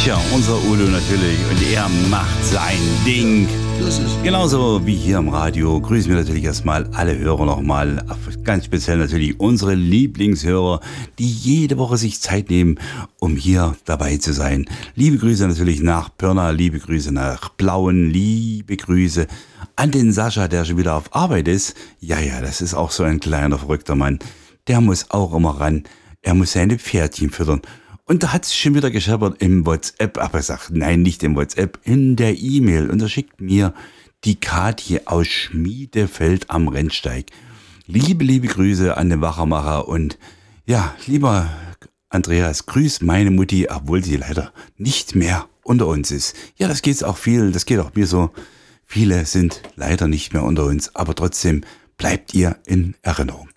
Sicher, unser Udo natürlich. Und er macht sein Ding. Genauso wie hier im Radio. Grüßen wir natürlich erstmal alle Hörer nochmal. Ganz speziell natürlich unsere Lieblingshörer, die jede Woche sich Zeit nehmen, um hier dabei zu sein. Liebe Grüße natürlich nach Pirna, liebe Grüße nach Plauen, liebe Grüße an den Sascha, der schon wieder auf Arbeit ist. Ja, das ist auch so ein kleiner verrückter Mann. Der muss auch immer ran. Er muss seine Pferdchen füttern. Und da hat es schon wieder gescheppert im WhatsApp, aber er sagt, nein, nicht im WhatsApp, in der E-Mail. Und er schickt mir die Kathi aus Schmiedefeld am Rennsteig. Liebe Grüße an den Wachermacher und ja, lieber Andreas, grüß meine Mutti, obwohl sie leider nicht mehr unter uns ist. Ja, das geht auch mir so. Viele sind leider nicht mehr unter uns, aber trotzdem bleibt ihr in Erinnerung.